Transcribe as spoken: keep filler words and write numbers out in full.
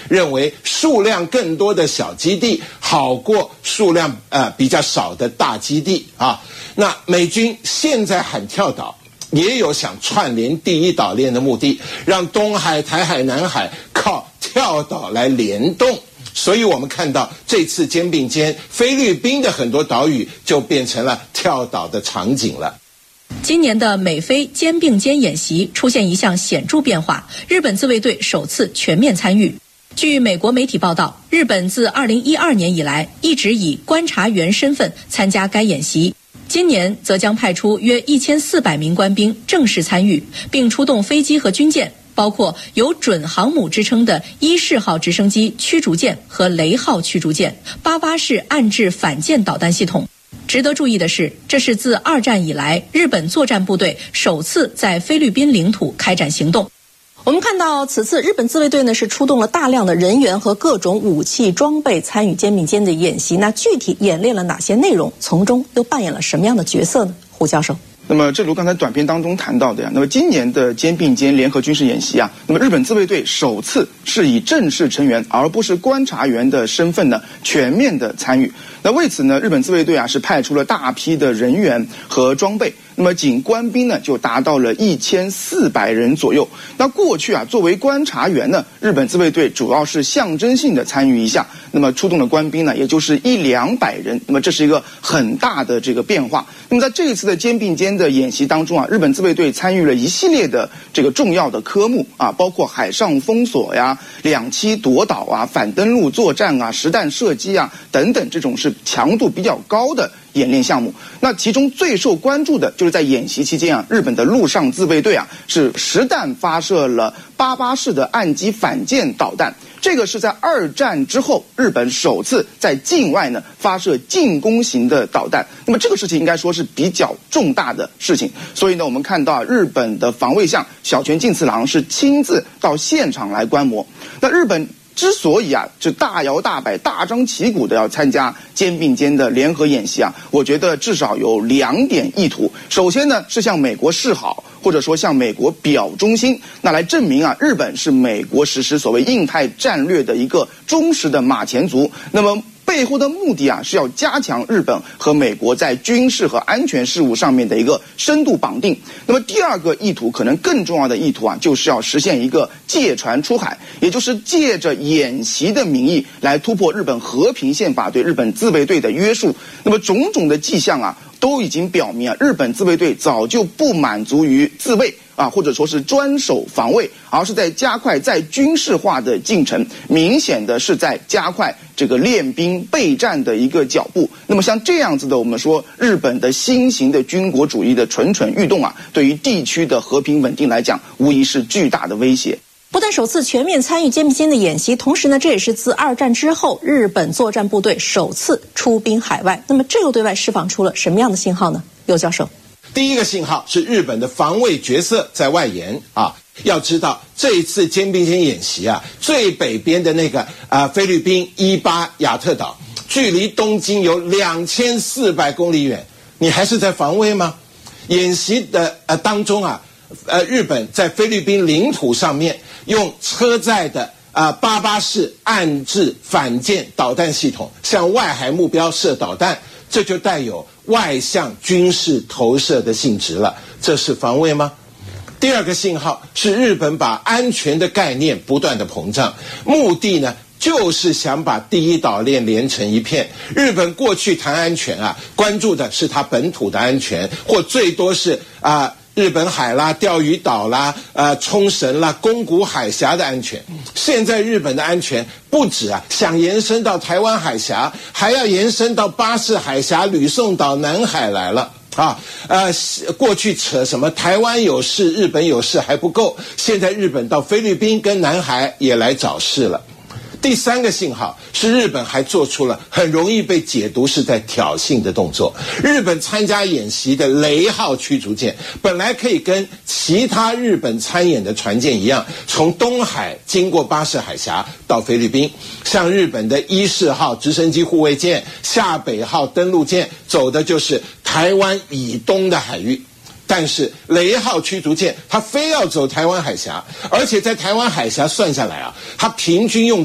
认为数量更多的小基地好过数量呃比较少的大基地啊。那美军现在喊跳岛，也有想串联第一岛链的目的，让东海、台海、南海靠跳岛来联动。所以我们看到这次肩并肩，菲律宾的很多岛屿就变成了跳岛的场景了。 今年的美菲肩并肩演习出现一项显著变化，日本自卫队首次全面参与。据美国媒体报道，日本自二零一二年以来一直以观察员身份参加该演习，今年则将派出约一千四百名官兵正式参与，并出动飞机和军舰，包括有准航母之称的伊式号直升机驱逐舰和雷号驱逐舰、八八式岸置反舰导弹系统。值得注意的是，这是自二战以来日本作战部队首次在菲律宾领土开展行动。我们看到，此次日本自卫队呢是出动了大量的人员和各种武器装备参与肩并肩的演习。那具体演练了哪些内容？从中又扮演了什么样的角色呢？胡教授。 那么，正如刚才短片当中谈到的呀，那么今年的肩并肩联合军事演习啊，那么日本自卫队首次是以正式成员而不是观察员的身份呢，全面的参与。那为此呢，日本自卫队啊是派出了大批的人员和装备。那么仅官兵呢就达到了一千四百人左右。那过去啊，作为观察员呢，日本自卫队主要是象征性的参与一下，那么出动的官兵呢，也就是一两百人。那么这是一个很大的这个变化。那么在这一次的肩并肩的演习当中啊，日本自卫队参与了一系列的这个重要的科目啊，包括海上封锁呀、两栖夺岛啊、反登陆作战啊、实弹射击啊等等，这种是强度比较高的演练项目。那其中最受关注的就是在演习期间啊，日本的陆上自卫队啊是实弹发射了八八式的岸基反舰导弹。这个是在二战之后日本首次在境外呢发射进攻型的导弹。那么这个事情应该说是比较重大的事情。所以呢，我们看到啊，日本的防卫相小泉进次郎是亲自到现场来观摩。那日本之所以啊，就大摇大摆、大张旗鼓的要参加肩并肩的联合演习啊，我觉得至少有两点意图。首先呢，是向美国示好，或者说向美国表忠心，那来证明啊，日本是美国实施所谓印太战略的一个忠实的马前卒。那么背后的目的啊，是要加强日本和美国在军事和安全事务上面的一个深度绑定。那么第二个意图，可能更重要的意图啊，就是要实现一个借船出海，也就是借着演习的名义来突破日本和平宪法对日本自卫队的约束。那么种种的迹象啊，都已经表明啊，日本自卫队早就不满足于自卫啊，或者说是专守防卫，而是在加快在军事化的进程，明显的是在加快这个练兵备战的一个脚步。那么像这样子的，我们说日本的新型的军国主义的蠢蠢欲动啊，对于地区的和平稳定来讲，无疑是巨大的威胁。 不但首次全面参与肩并肩的演习，同时呢，这也是自二战之后日本作战部队首次出兵海外。那么这又对外释放出了什么样的信号呢？刘教授。 第一个信号是日本的防卫角色在外延啊。要知道这一次肩并肩演习啊，最北边的那个啊、呃、菲律宾伊巴亚特岛，距离东京有两千四百公里远，你还是在防卫吗？演习的呃当中啊，呃日本在菲律宾领土上面用车载的啊八八式岸置反舰导弹系统向外海目标射导弹，这就带有外向军事投射的性质了，这是防卫吗？第二个信号是日本把安全的概念不断的膨胀，目的呢就是想把第一岛链连成一片。日本过去谈安全啊，关注的是它本土的安全，或最多是啊、呃、日本海啦、钓鱼岛啦、呃冲绳啦、宫古海峡的安全。现在日本的安全不止啊，想延伸到台湾海峡，还要延伸到巴士海峡、吕宋岛、南海来了。啊，呃，过去扯什么台湾有事、日本有事还不够，现在日本到菲律宾跟南海也来找事了。第三个信号是日本还做出了很容易被解读是在挑衅的动作。日本参加演习的雷号驱逐舰本来可以跟其他日本参演的船舰一样，从东海经过巴士海峡到菲律宾，像日本的伊势号直升机护卫舰、下北号登陆舰走的就是台湾以东的海域。但是雷号驱逐舰它非要走台湾海峡，而且在台湾海峡算下来啊，它平均用